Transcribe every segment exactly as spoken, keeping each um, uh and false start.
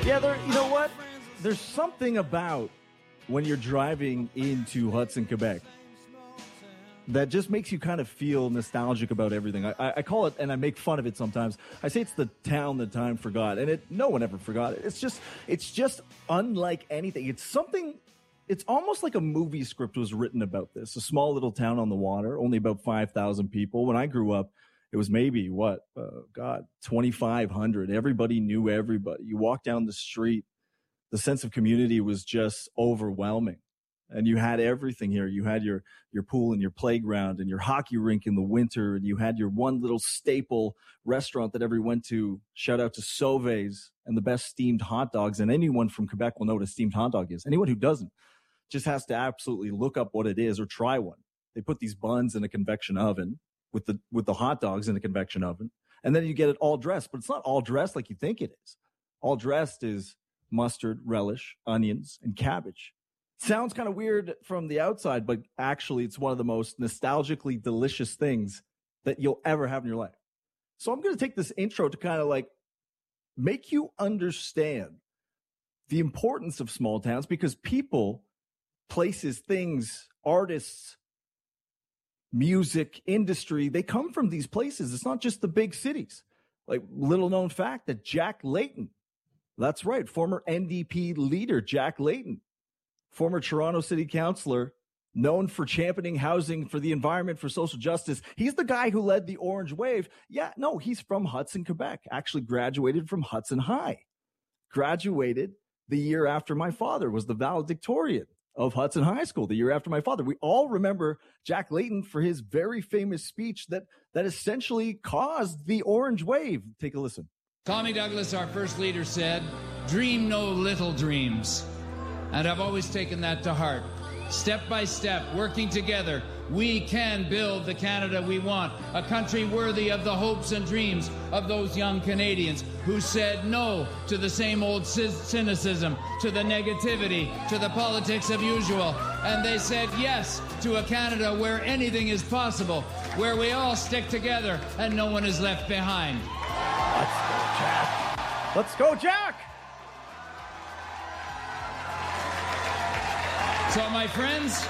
Yeah, there, you know what? There's something about when you're driving into Hudson, Quebec, that just makes you kind of feel nostalgic about everything. I, I call it, and I make fun of it sometimes. I say it's the town that time forgot, and it no one ever forgot it. It's just, it's just unlike anything. It's something. It's almost like a movie script was written about this. A small little town on the water, only about five thousand people. When I grew up, it was maybe what, uh, God, twenty-five hundred. Everybody knew everybody. You walk down the street, the sense of community was just overwhelming. And you had everything here. You had your, your pool and your playground and your hockey rink in the winter. And you had your one little staple restaurant that everyone went to. Shout out to Sauve's and the best steamed hot dogs. And anyone from Quebec will know what a steamed hot dog is. Anyone who doesn't just has to absolutely look up what it is or try one. They put these buns in a convection oven with the, with the hot dogs in a convection oven. And then you get it all dressed, but it's not all dressed like you think it is. All dressed is mustard, relish, onions, and cabbage. Sounds kind of weird from the outside, but actually it's one of the most nostalgically delicious things that you'll ever have in your life. So I'm going to take this intro to kind of like make you understand the importance of small towns, because people, places, things, artists, music, industry, they come from these places. It's not just the big cities. Like, little known fact that Jack Layton, that's right, former N D P leader Jack Layton, former Toronto City Councillor, known for championing housing for the environment, for social justice. He's the guy who led the Orange Wave. Yeah, no, he's from Hudson, Quebec. Actually graduated from Hudson High. Graduated the year after my father, was the valedictorian of Hudson High School the year after my father. We all remember Jack Layton for his very famous speech that, that essentially caused the Orange Wave. Take a listen. Tommy Douglas, our first leader, said, "Dream no little dreams." And I've always taken that to heart. Step by step, working together, we can build the Canada we want, a country worthy of the hopes and dreams of those young Canadians who said no to the same old cynicism, to the negativity, to the politics of usual. And they said yes to a Canada where anything is possible, where we all stick together and no one is left behind. Let's go, Jack. Let's go, Jack. So, my friends,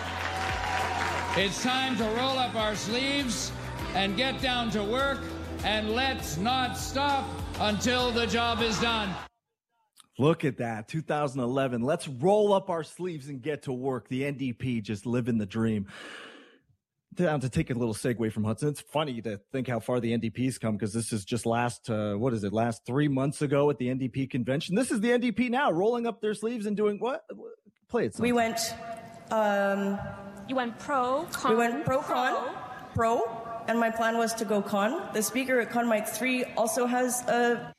it's time to roll up our sleeves and get down to work, and let's not stop until the job is done. Look at that, two thousand eleven. Let's roll up our sleeves and get to work. The N D P just living the dream. Down to take a little segue from Hudson. It's funny to think how far the N D P's come, because this is just last, uh, what is it, last three months ago at the N D P convention. This is the N D P now, rolling up their sleeves and doing what? Play it. Something. We went... Um, you went pro, con, We went pro, pro. con, pro, and my plan was to go con. The speaker at Con Mic three also has a...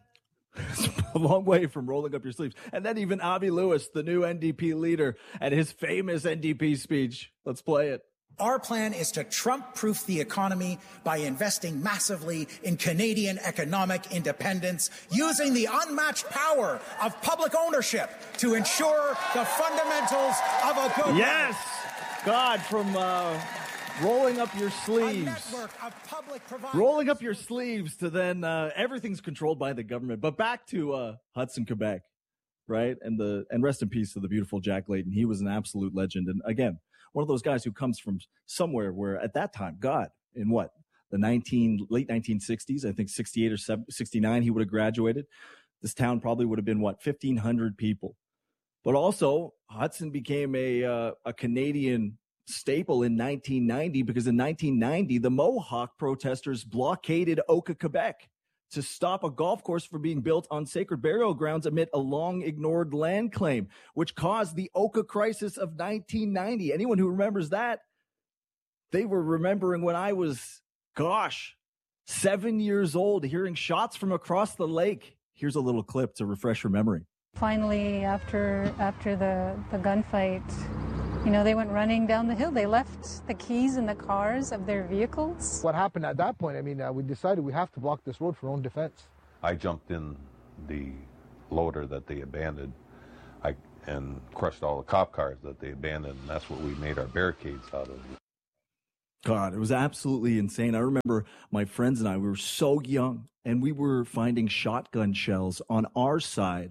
a long way from rolling up your sleeves. And then even Avi Lewis, the new N D P leader, and his famous N D P speech. Let's play it. Our plan is to Trump-proof the economy by investing massively in Canadian economic independence, using the unmatched power of public ownership to ensure the fundamentals of a good Yes! life. God, from uh, rolling up your sleeves. Rolling up your sleeves to then uh, everything's controlled by the government. But back to uh, Hudson, Quebec, right? And the and rest in peace to the beautiful Jack Layton. He was an absolute legend. And again, one of those guys who comes from somewhere where at that time, God, in what, the nineteen late nineteen sixties, I think sixty-eight or sixty-nine, he would have graduated. This town probably would have been, what, fifteen hundred people. But also, Hudson became a uh, a Canadian staple in nineteen ninety, because in nineteen ninety, the Mohawk protesters blockaded Oka, Quebec, to stop a golf course from being built on sacred burial grounds amid a long-ignored land claim, which caused the Oka crisis of nineteen ninety. Anyone who remembers that, they were remembering when I was, gosh, seven years old, hearing shots from across the lake. Here's a little clip to refresh your memory. Finally, after after the, the gunfight, you know, they went running down the hill. They left the keys in the cars of their vehicles. What happened at that point, I mean, uh, we decided we have to block this road for our own defense. I jumped in the loader that they abandoned I, and crushed all the cop cars that they abandoned, and that's what we made our barricades out of. God, it was absolutely insane. I remember my friends and I, we were so young, and we were finding shotgun shells on our side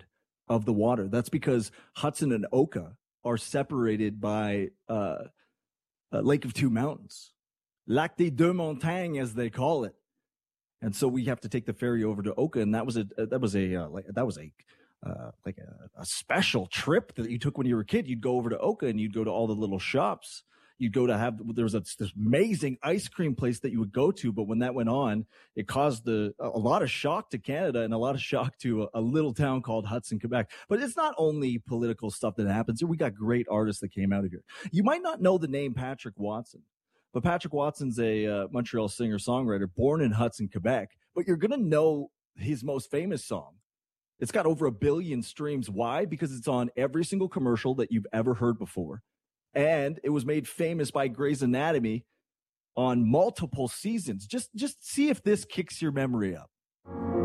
of the water. That's because Hudson and Oka are separated by uh, a Lake of Two Mountains, Lac des Deux Montagnes, as they call it. And so we have to take the ferry over to Oka, and that was a that was a uh, like that was a uh, like a, a special trip that you took when you were a kid. You'd go over to Oka and you'd go to all the little shops. You'd go to have, there was a, this amazing ice cream place that you would go to. But when that went on, it caused the, a lot of shock to Canada and a lot of shock to a, a little town called Hudson, Quebec. But it's not only political stuff that happens here. We got great artists that came out of here. You might not know the name Patrick Watson, but Patrick Watson's a uh, Montreal singer-songwriter born in Hudson, Quebec. But you're going to know his most famous song. It's got over a billion streams. Why? Because it's on every single commercial that you've ever heard before. And it was made famous by Grey's Anatomy on multiple seasons. Just, just see if this kicks your memory up.